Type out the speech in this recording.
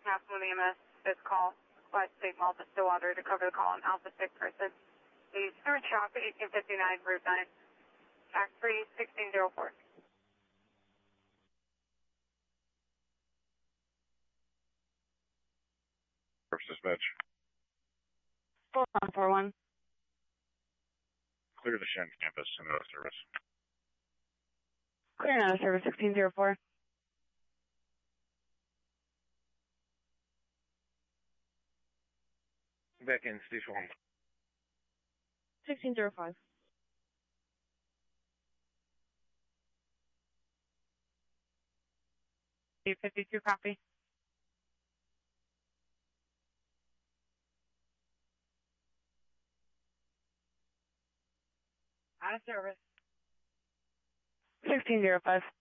Castle EMS, this call by State Malta Stillwater to cover the call on Alpha 6 person. The third shop, 1859, Route 9, Tax 3, 1604. Dispatch. Full on 41. Clear the Shen campus and out of service. Clear and out of service, 1604. Back in station 1. 1605. C52 copy. Out of service. 1605.